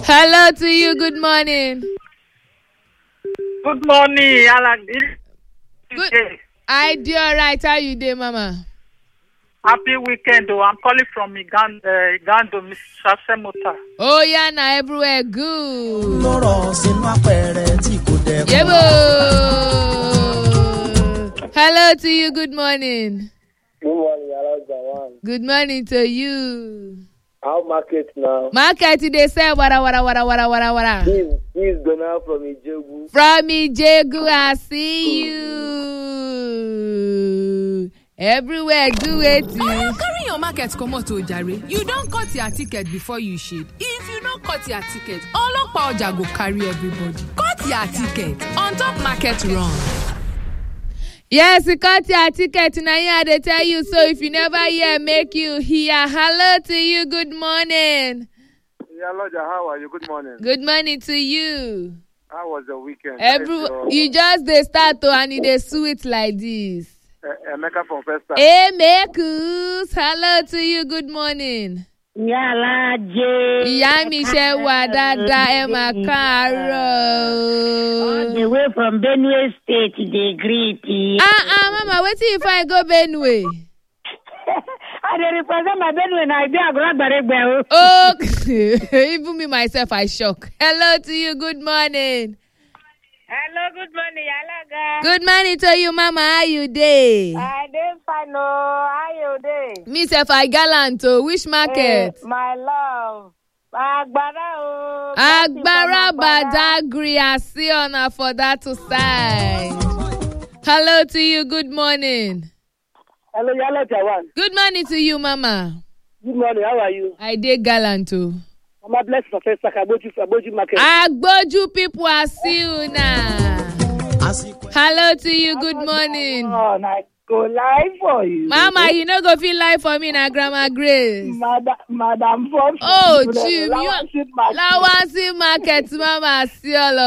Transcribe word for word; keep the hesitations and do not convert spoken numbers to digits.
Hello to you. Good morning. Good morning, Alan. Good. I do alright. How you doing, Mama? Happy weekend. Oh, I'm calling from Uganda, uh, Uganda, Miss Shasemota. Oh yeah, now everywhere good. Yebo. Hello to you. Good morning. Good morning, Alajawan. Good morning to you. How market now? Market they say wara wara wara wara wara wara. This this Donna from Ijebu. From Ijebu, I see you. Everywhere do it. Oh, carry your market come out to Jare. You don't cut your ticket before you should. If you don't cut your ticket, Olopa Oja go carry everybody. Cut your ticket on top market run. Yes, you cut your ticket now. Yeah, they tell you so. If you never hear, make you hear. Hello to you. Good morning. Yeah, Aloja, how are you? Good morning. Good morning to you. How was the weekend? Every your... you just they start to and they sweet like this. Uh, Emeka from First Time. Hey, Mekus. Hello to you. Good morning. Yala J. Ìyá mi ṣe wà dáadáa ẹ máa káàárọ̀. All the way from Benue State, they greet you. Ah ah, Mama, wetin if I go Benue? I dey represent my Benue na I dey Agbaregbe. Okay, even me myself I shock. Hello to you. Good morning. Hello, good morning, Yalaga. Good morning to you, Mama. How you dey? I dey fine, oh. How you dey? Me sef I gallant o. Which market? Hey, my love. Agbara o. Agbara Badagry. I see honor for that to side. Hello to you. Good morning. Hello, Yalajawan. Good morning to you, Mama. Good morning, how are you? I dey gallant o. Mama bless Professor Aboju Aboju Market. Agboju people are see you now. Hello to you. Good morning. Oh, I go live for you. Mama, you no go feel live for me na Grandma Grace. Madam, Madam Fox. Oh, Chief, you Lawansi Market, Mama, see all of